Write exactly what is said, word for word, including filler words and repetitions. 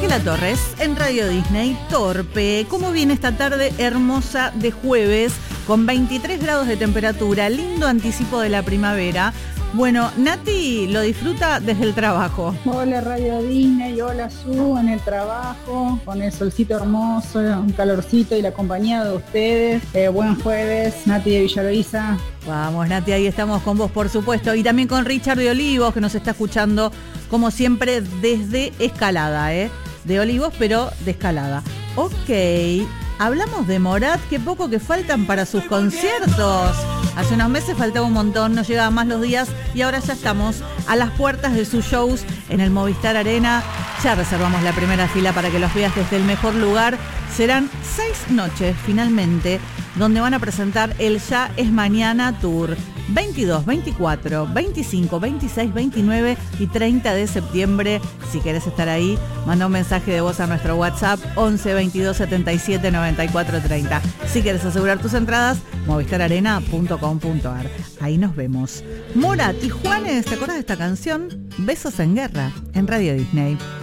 La Torres en Radio Disney, Torpe. ¿Cómo viene esta tarde hermosa de jueves con veintitrés grados de temperatura? Lindo anticipo de la primavera. Bueno, Nati lo disfruta desde el trabajo. Hola Radio Disney, hola Su, en el trabajo, con el solcito hermoso, un calorcito y la compañía de ustedes. Eh, buen jueves, Nati de Villaraiza. Vamos, Nati, ahí estamos con vos, por supuesto. Y también con Richard de Olivos, que nos está escuchando, como siempre, desde Escalada, ¿eh? De Olivos, pero de Escalada. Ok, hablamos de Morat, qué poco que faltan para sus conciertos. Hace unos meses faltaba un montón, no llegaban más los días y ahora ya estamos a las puertas de sus shows en el Movistar Arena. Ya reservamos la primera fila para que los veas desde el mejor lugar. Serán seis noches finalmente donde van a presentar el Ya es Mañana Tour. veintidós, veinticuatro, veinticinco, veintiséis, veintinueve y treinta de septiembre. Si querés estar ahí, manda un mensaje de voz a nuestro WhatsApp once, veintidós, setenta y siete, noventa y cuatro, treinta. Si querés asegurar tus entradas, movistar arena punto com punto ar. Ahí nos vemos. Morat y Juanes, ¿te acuerdas de esta canción? Besos en Guerra, en Radio Disney.